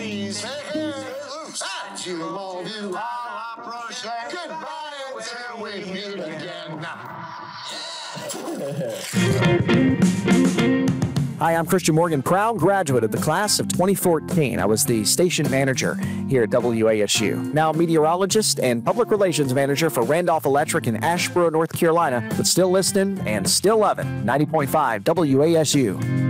please. You all do all approach. Goodbye until we meet again. Hi, I'm Christian Morgan, proud graduate of the class of 2014. I was the station manager here at WASU. Now meteorologist and public relations manager for Randolph Electric in Asheboro, North Carolina, but still listening and still loving 90.5 WASU.